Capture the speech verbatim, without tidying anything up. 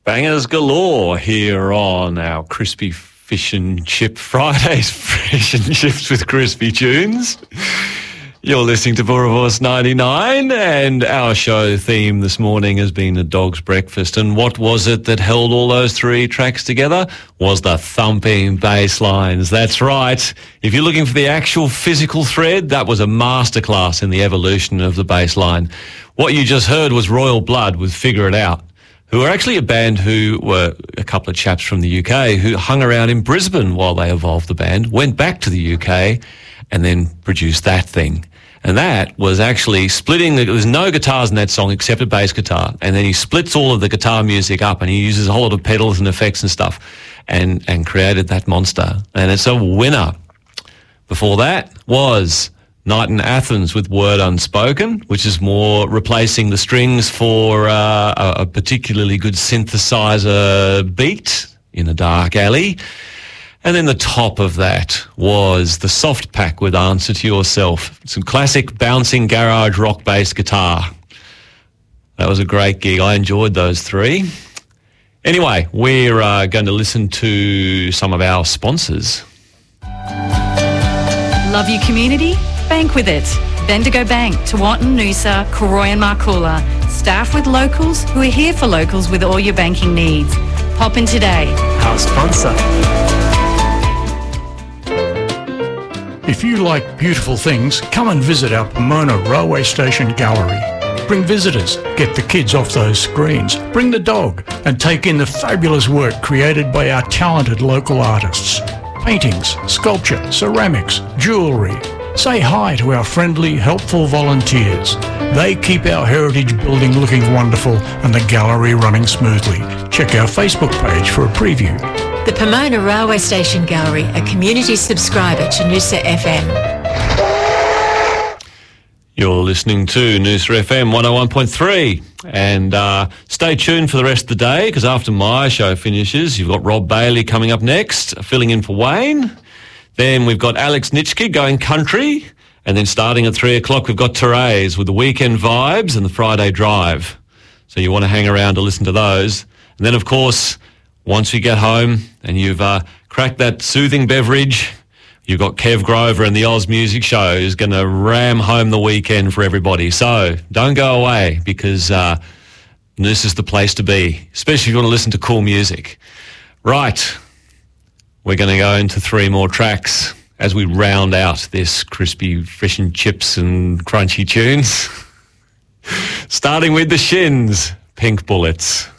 Bangers galore here on our Crispy Fish and Chip Fridays, Fish and Chips with Crispy Tunes. You're listening to Boerewors ninety-nine, and our show theme this morning has been a dog's breakfast. And what was it that held all those three tracks together? Was the thumping bass lines. That's right. If you're looking for the actual physical thread, that was a masterclass in the evolution of the bass line. What you just heard was Royal Blood with Figure It Out, who are actually a band who were a couple of chaps from the U K who hung around in Brisbane while they evolved the band, went back to the U K, and then produced that thing. And that was actually splitting, there was no guitars in that song except a bass guitar. And then he splits all of the guitar music up and he uses a whole lot of pedals and effects and stuff and, and created that monster. And it's a winner. Before that was Night in Athens with Word Unspoken, which is more replacing the strings for uh, a, a particularly good synthesizer beat in a dark alley. And then the top of that was the Soft Pack with Answer to Yourself. Some classic bouncing garage rock bass guitar. That was a great gig. I enjoyed those three. Anyway, we're uh, going to listen to some of our sponsors. Love your community? Bank with it. Bendigo Bank, Tewantin, Noosa, Koroi and Markula. Staff with locals who are here for locals with all your banking needs. Pop in today. Our sponsor. If you like beautiful things, come and visit our Pomona Railway Station Gallery. Bring visitors, get the kids off those screens, bring the dog, and take in the fabulous work created by our talented local artists. Paintings, sculpture, ceramics, jewellery. Say hi to our friendly, helpful volunteers. They keep our heritage building looking wonderful and the gallery running smoothly. Check our Facebook page for a preview. The Pomona Railway Station Gallery, a community subscriber to Noosa F M. You're listening to Noosa F M one oh one point three. And uh, stay tuned for the rest of the day, because after my show finishes, you've got Rob Bailey coming up next, filling in for Wayne. Then we've got Alex Nitschke going country. And then starting at three o'clock, we've got Therese with the Weekend Vibes and the Friday Drive. So you want to hang around to listen to those. And then, of course, once you get home and you've uh, cracked that soothing beverage, you've got Kev Grover and the Oz Music Show who's going to ram home the weekend for everybody. So don't go away, because uh, this is the place to be, especially if you want to listen to cool music. Right, we're going to go into three more tracks as we round out this crispy fish and chips and crunchy tunes. Starting with the Shins, Pink Bullets.